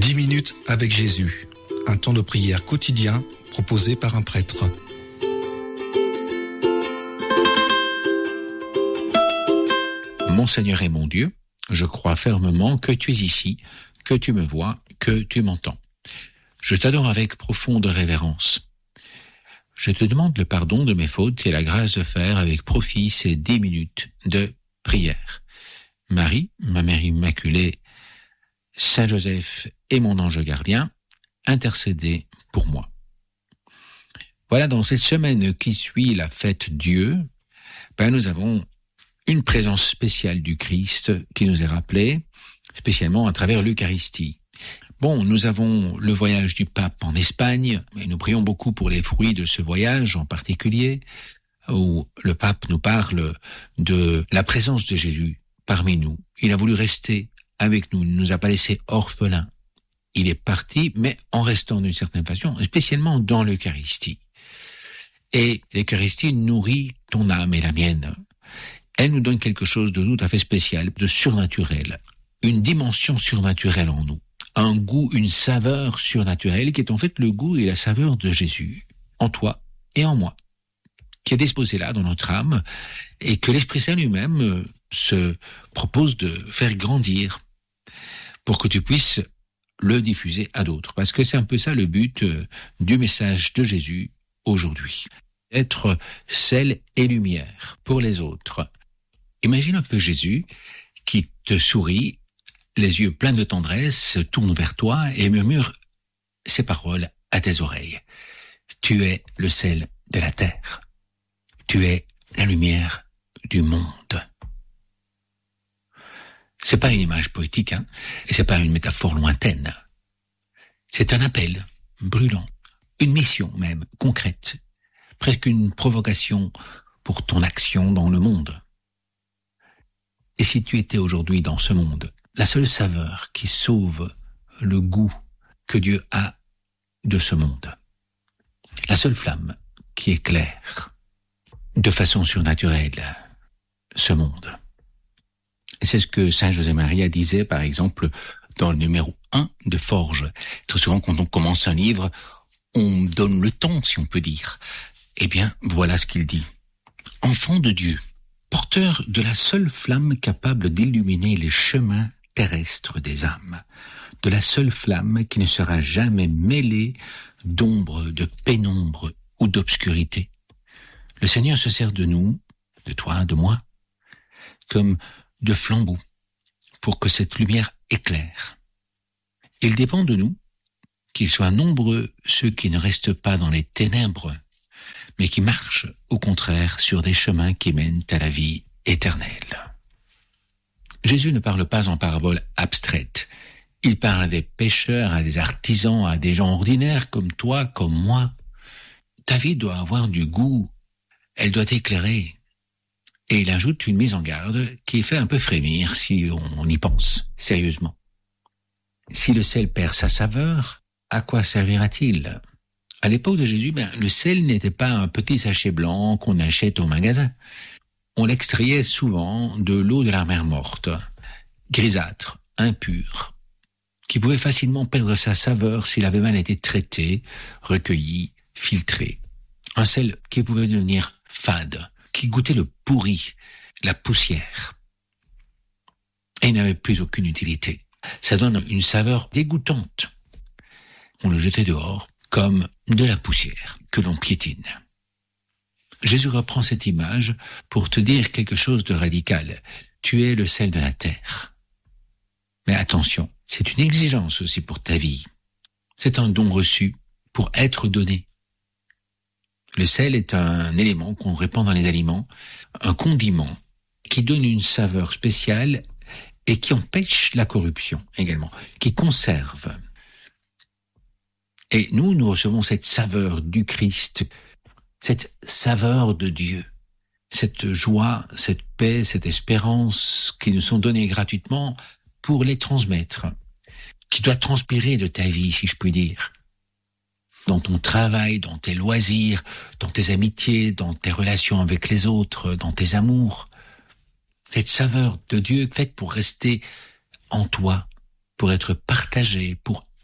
10 minutes avec Jésus, un temps de prière quotidien proposé par un prêtre. Mon Seigneur et mon Dieu, je crois fermement que tu es ici, que tu me vois, que tu m'entends. Je t'adore avec profonde révérence. Je te demande le pardon de mes fautes et la grâce de faire avec profit ces 10 minutes de prière. Marie, ma Mère Immaculée, Saint Joseph et mon ange gardien, intercédez pour moi. Voilà, dans cette semaine qui suit la fête Dieu, nous avons une présence spéciale du Christ qui nous est rappelée, spécialement à travers l'Eucharistie. Nous avons le voyage du pape en Espagne, et nous prions beaucoup pour les fruits de ce voyage en particulier, où le pape nous parle de la présence de Jésus parmi nous. Il a voulu rester avec nous, il ne nous a pas laissés orphelins. Il est parti, mais en restant d'une certaine façon, spécialement dans l'Eucharistie. Et l'Eucharistie nourrit ton âme et la mienne. Elle nous donne quelque chose de tout à fait spécial, de surnaturel, une dimension surnaturelle en nous, un goût, une saveur surnaturelle qui est en fait le goût et la saveur de Jésus, en toi et en moi, qui est disposé là dans notre âme et que l'Esprit Saint lui-même se propose de faire grandir pour que tu puisses le diffuser à d'autres. Parce que c'est un peu ça le but du message de Jésus aujourd'hui. Être sel et lumière pour les autres. Imagine un peu Jésus qui te sourit, les yeux pleins de tendresse, se tourne vers toi et murmure ces paroles à tes oreilles. Tu es le sel de la terre. Tu es la lumière du monde. C'est pas une image poétique, et c'est pas une métaphore lointaine. C'est un appel brûlant, une mission même concrète, presque une provocation pour ton action dans le monde. Et si tu étais aujourd'hui dans ce monde, la seule saveur qui sauve le goût que Dieu a de ce monde, la seule flamme qui éclaire de façon surnaturelle ce monde. Et c'est ce que Saint José Maria disait, par exemple, dans le numéro 1 de Forge. Très souvent, quand on commence un livre, on donne le ton, si on peut dire. Eh bien, voilà ce qu'il dit. Enfant de Dieu, porteur de la seule flamme capable d'illuminer les chemins terrestres des âmes, de la seule flamme qui ne sera jamais mêlée d'ombre, de pénombre ou d'obscurité. Le Seigneur se sert de nous, de toi, de moi, comme de flambeaux pour que cette lumière éclaire. Il dépend de nous qu'ils soient nombreux ceux qui ne restent pas dans les ténèbres, mais qui marchent au contraire sur des chemins qui mènent à la vie éternelle. Jésus ne parle pas en paraboles abstraites. Il parle à des pêcheurs, à des artisans, à des gens ordinaires comme toi, comme moi. Ta vie doit avoir du goût, elle doit éclairer. Et il ajoute une mise en garde qui fait un peu frémir si on y pense sérieusement. Si le sel perd sa saveur, à quoi servira-t-il ? À l'époque de Jésus, le sel n'était pas un petit sachet blanc qu'on achète au magasin. On l'extrayait souvent de l'eau de la mer Morte, grisâtre, impure, qui pouvait facilement perdre sa saveur s'il avait mal été traité, recueilli, filtré. Un sel qui pouvait devenir fade, qui goûtait le pourri, la poussière. Et il n'avait plus aucune utilité. Ça donne une saveur dégoûtante. On le jetait dehors comme de la poussière que l'on piétine. Jésus reprend cette image pour te dire quelque chose de radical. Tu es le sel de la terre. Mais attention, c'est une exigence aussi pour ta vie. C'est un don reçu pour être donné. Le sel est un élément qu'on répand dans les aliments, un condiment qui donne une saveur spéciale et qui empêche la corruption également, qui conserve. Et nous recevons cette saveur du Christ, cette saveur de Dieu, cette joie, cette paix, cette espérance qui nous sont données gratuitement pour les transmettre, qui doit transpirer de ta vie, si je puis dire. Dans ton travail, dans tes loisirs, dans tes amitiés, dans tes relations avec les autres, dans tes amours. Cette saveur de Dieu faite pour rester en toi, pour être partagée, pour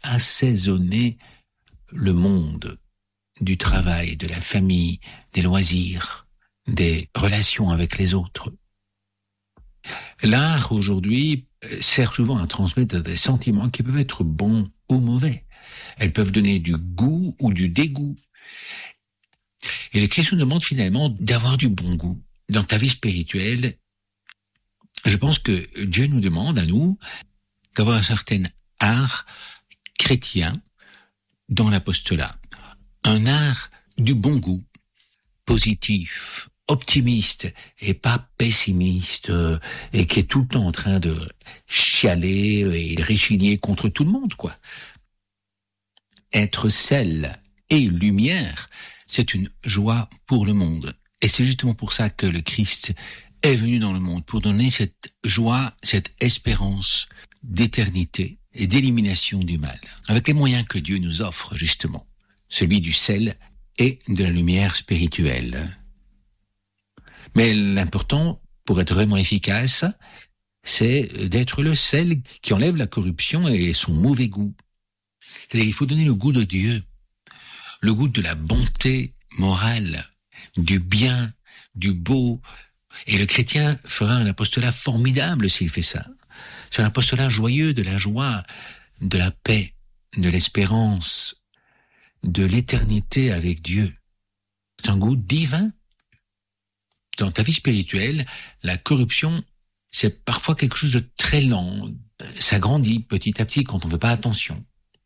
assaisonner le monde du travail, de la famille, des loisirs, des relations avec les autres. L'art, aujourd'hui, sert souvent à transmettre des sentiments qui peuvent être bons ou mauvais. Elles peuvent donner du goût ou du dégoût. Et le Christ nous demande finalement d'avoir du bon goût. Dans ta vie spirituelle, je pense que Dieu nous demande à nous d'avoir un certain art chrétien dans l'apostolat. Un art du bon goût, positif, optimiste et pas pessimiste et qui est tout le temps en train de chialer et réchigner contre tout le monde, quoi. Être sel et lumière, c'est une joie pour le monde. Et c'est justement pour ça que le Christ est venu dans le monde, pour donner cette joie, cette espérance d'éternité et d'élimination du mal, avec les moyens que Dieu nous offre, justement, celui du sel et de la lumière spirituelle. Mais l'important, pour être vraiment efficace, c'est d'être le sel qui enlève la corruption et son mauvais goût. C'est-à-dire qu'il faut donner le goût de Dieu, le goût de la bonté morale, du bien, du beau. Et le chrétien fera un apostolat formidable s'il fait ça. C'est un apostolat joyeux, de la joie, de la paix, de l'espérance, de l'éternité avec Dieu. C'est un goût divin. Dans ta vie spirituelle, la corruption, c'est parfois quelque chose de très lent. Ça grandit petit à petit quand on ne fait pas attention.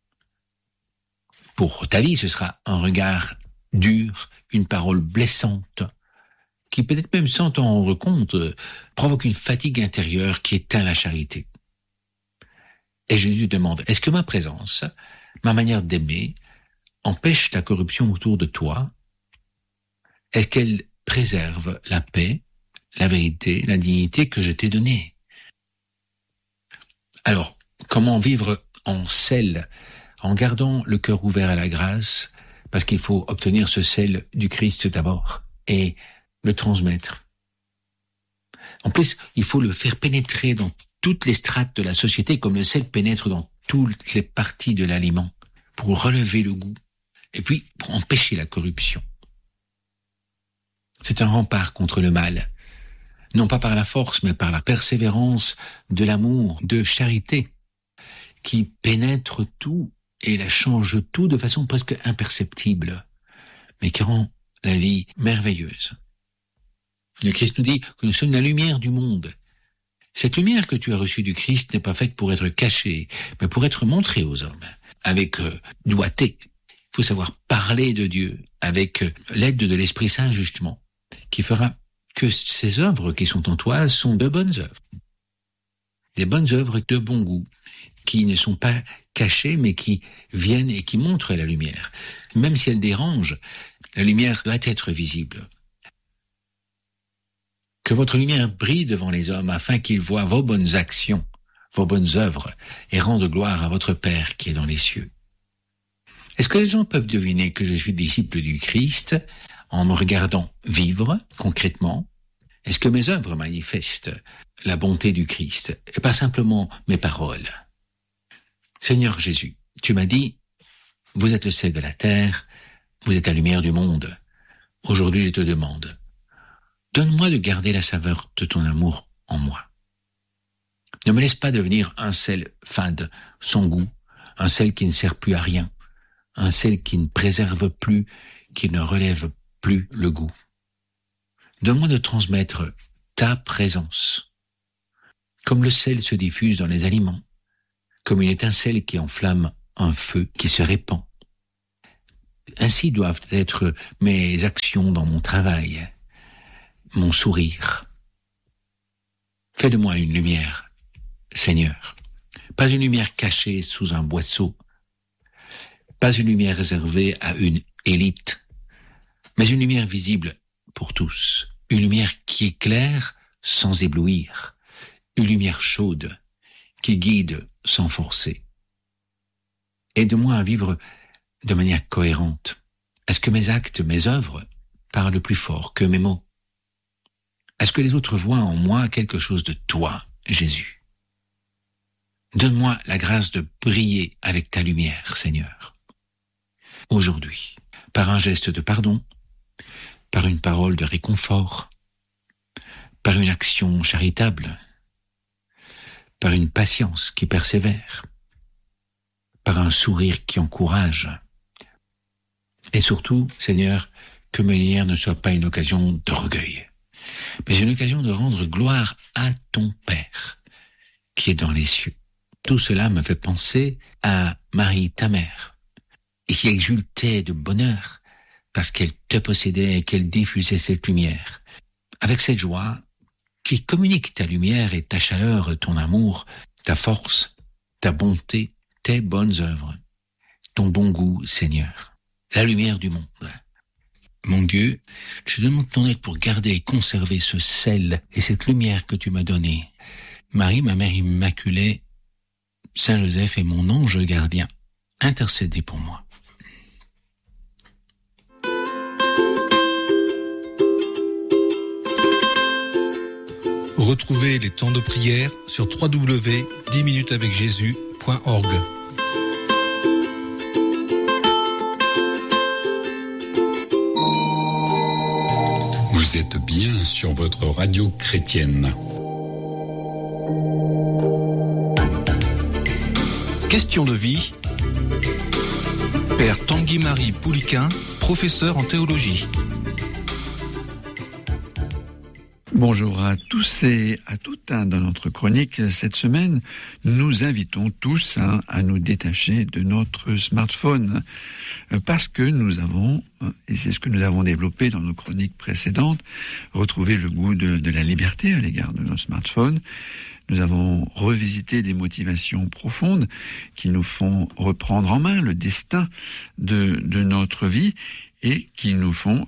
Pour ta vie, ce sera un regard dur, une parole blessante, qui peut-être même sans t'en rendre compte, provoque une fatigue intérieure qui éteint la charité. Et Jésus demande, est-ce que ma présence, ma manière d'aimer, empêche la corruption autour de toi? Est-ce qu'elle préserve la paix, la vérité, la dignité que je t'ai donnée? Alors, comment vivre en sel, en gardant le cœur ouvert à la grâce, parce qu'il faut obtenir ce sel du Christ d'abord, et le transmettre. En plus, il faut le faire pénétrer dans toutes les strates de la société, comme le sel pénètre dans toutes les parties de l'aliment, pour relever le goût, et puis pour empêcher la corruption. C'est un rempart contre le mal, non pas par la force, mais par la persévérance de l'amour, de charité, qui pénètre tout et la change tout de façon presque imperceptible, mais qui rend la vie merveilleuse. Le Christ nous dit que nous sommes la lumière du monde. Cette lumière que tu as reçue du Christ n'est pas faite pour être cachée, mais pour être montrée aux hommes, avec doigté. Il faut savoir parler de Dieu, avec l'aide de l'Esprit Saint, justement, qui fera que ces œuvres qui sont en toi sont de bonnes œuvres. Des bonnes œuvres de bon goût, qui ne sont pas cachées, mais qui viennent et qui montrent la lumière. Même si elles dérangent, la lumière doit être visible. Que votre lumière brille devant les hommes afin qu'ils voient vos bonnes actions, vos bonnes œuvres, et rendent gloire à votre Père qui est dans les cieux. Est-ce que les gens peuvent deviner que je suis disciple du Christ en me regardant vivre concrètement? Est-ce que mes œuvres manifestent la bonté du Christ et pas simplement mes paroles? Seigneur Jésus, tu m'as dit, vous êtes le sel de la terre, vous êtes la lumière du monde. Aujourd'hui, je te demande, donne-moi de garder la saveur de ton amour en moi. Ne me laisse pas devenir un sel fade, sans goût, un sel qui ne sert plus à rien, un sel qui ne préserve plus, qui ne relève plus le goût. Donne-moi de transmettre ta présence, comme le sel se diffuse dans les aliments, comme une étincelle qui enflamme un feu qui se répand. Ainsi doivent être mes actions dans mon travail, mon sourire. Fais de moi une lumière, Seigneur, pas une lumière cachée sous un boisseau, pas une lumière réservée à une élite, mais une lumière visible pour tous, une lumière qui éclaire sans éblouir, une lumière chaude qui guide sans forcer. Aide-moi à vivre de manière cohérente. Est-ce que mes actes, mes œuvres parlent plus fort que mes mots? Est-ce que les autres voient en moi quelque chose de toi, Jésus? Donne-moi la grâce de briller avec ta lumière, Seigneur. Aujourd'hui, par un geste de pardon, par une parole de réconfort, par une action charitable, par une patience qui persévère, par un sourire qui encourage. Et surtout, Seigneur, que mes lumières ne soient pas une occasion d'orgueil, mais une occasion de rendre gloire à ton Père, qui est dans les cieux. Tout cela me fait penser à Marie, ta mère, et qui exultait de bonheur parce qu'elle te possédait et qu'elle diffusait cette lumière. Avec cette joie qui communique ta lumière et ta chaleur, ton amour, ta force, ta bonté, tes bonnes œuvres, ton bon goût, Seigneur, la lumière du monde. Mon Dieu, je demande ton aide pour garder et conserver ce sel et cette lumière que tu m'as donnée. Marie, ma mère immaculée, Saint Joseph est mon ange gardien. Intercédez pour moi. Retrouvez les temps de prière sur www.10minutesavecjésus.org. Vous êtes bien sur votre radio chrétienne. Question de vie. Père Tanguy-Marie Pouliquin, professeur en théologie. Bonjour à tous et à toutes. Dans notre chronique cette semaine, nous invitons tous à nous détacher de notre smartphone parce que nous avons, et c'est ce que nous avons développé dans nos chroniques précédentes, retrouvé le goût de la liberté à l'égard de nos smartphones. Nous avons revisité des motivations profondes qui nous font reprendre en main le destin de notre vie et qui nous font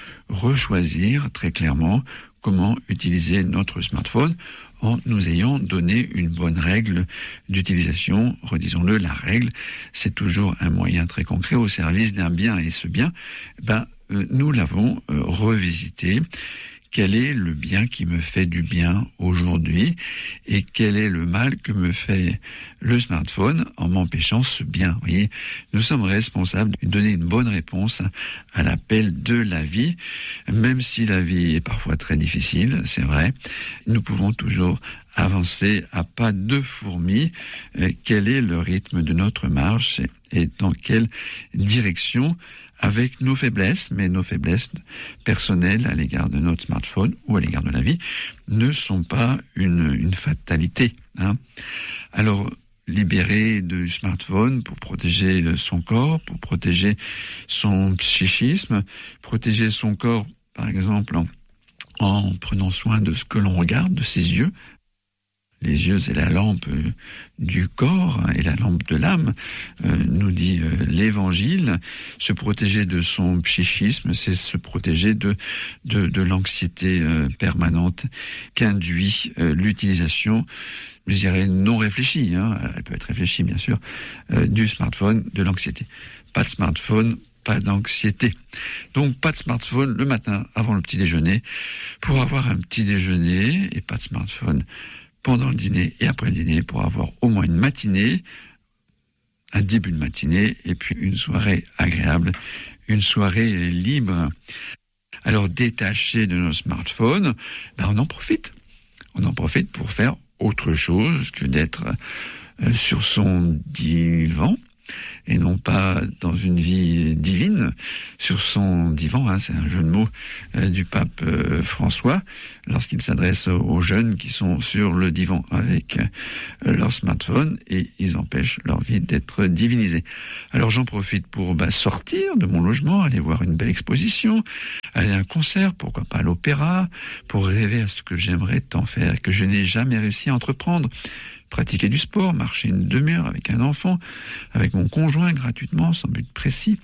rechoisir très clairement comment utiliser notre smartphone en nous ayant donné une bonne règle d'utilisation. Redisons-le, la règle, c'est toujours un moyen très concret au service d'un bien. Et ce bien, nous l'avons revisité. Quel est le bien qui me fait du bien aujourd'hui et quel est le mal que me fait le smartphone en m'empêchant ce bien. Vous voyez, nous sommes responsables de donner une bonne réponse à l'appel de la vie, même si la vie est parfois très difficile, c'est vrai. Nous pouvons toujours avancer à pas de fourmi. Quel est le rythme de notre marche et dans quelle direction, avec nos faiblesses, mais nos faiblesses personnelles à l'égard de notre smartphone ou à l'égard de la vie ne sont pas une fatalité. Alors, libérer du smartphone pour protéger son corps, pour protéger son psychisme, protéger son corps, par exemple, en prenant soin de ce que l'on regarde, de ses yeux. Les yeux, c'est la lampe du corps et la lampe de l'âme, nous dit l'Évangile. Se protéger de son psychisme, c'est se protéger de l'anxiété permanente qu'induit l'utilisation, je dirais non réfléchie, elle peut être réfléchie bien sûr, du smartphone, de l'anxiété. Pas de smartphone, pas d'anxiété. Donc pas de smartphone le matin avant le petit déjeuner pour avoir un petit déjeuner et pas de smartphone pendant le dîner et après le dîner pour avoir au moins une matinée, un début de matinée et puis une soirée agréable, une soirée libre. Alors détaché de nos smartphones, on en profite. On en profite pour faire autre chose que d'être sur son divan et non pas dans une vie divine sur son divan. C'est un jeu de mots du pape François lorsqu'il s'adresse aux jeunes qui sont sur le divan avec leur smartphone et ils empêchent leur vie d'être divinisée. Alors j'en profite pour sortir de mon logement, aller voir une belle exposition, aller à un concert, pourquoi pas à l'opéra, pour rêver à ce que j'aimerais tant faire et que je n'ai jamais réussi à entreprendre. Pratiquer du sport, marcher une demi-heure avec un enfant, avec mon conjoint gratuitement, sans but précis.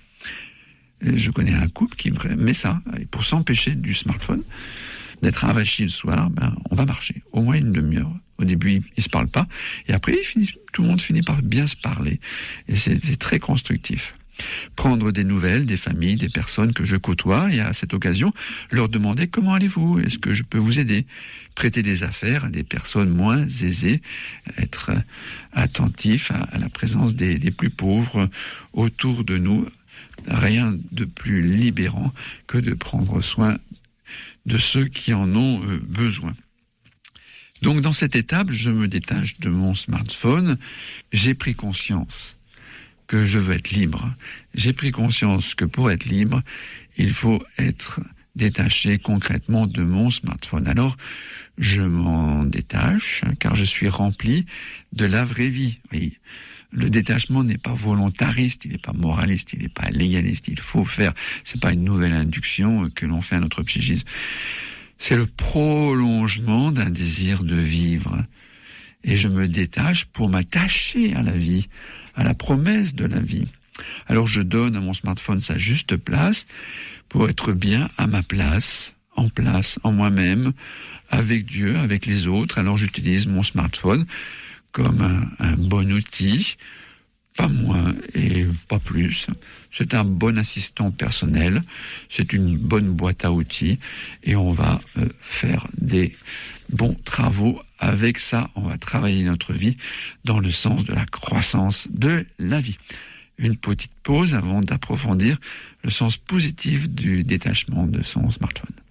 Et je connais un couple qui met ça, et pour s'empêcher du smartphone, d'être avachi le soir, on va marcher, au moins une demi-heure. Au début, ils se parlent pas, et après, tout le monde finit par bien se parler, et c'est très constructif. prendre des nouvelles des familles, des personnes que je côtoie et à cette occasion, leur demander comment allez-vous, est-ce que je peux vous aider, prêter des affaires à des personnes moins aisées, être attentif à la présence des plus pauvres autour de nous. Rien de plus libérant que de prendre soin de ceux qui en ont besoin. Donc dans cette étape, je me détache de mon smartphone. J'ai pris conscience que je veux être libre. J'ai pris conscience que pour être libre, il faut être détaché concrètement de mon smartphone. Alors, je m'en détache car je suis rempli de la vraie vie. Oui. Le détachement n'est pas volontariste, il n'est pas moraliste, il n'est pas légaliste. Il faut faire. C'est pas une nouvelle induction que l'on fait à notre psychisme. C'est le prolongement d'un désir de vivre. Et je me détache pour m'attacher à la vie, à la promesse de la vie. Alors je donne à mon smartphone sa juste place pour être bien à ma place, en moi-même, avec Dieu, avec les autres. Alors j'utilise mon smartphone comme un bon outil, pas moins et pas plus. C'est un bon assistant personnel, c'est une bonne boîte à outils et on va faire des bons travaux avec ça. On va travailler notre vie dans le sens de la croissance de la vie. Une petite pause avant d'approfondir le sens positif du détachement de son smartphone.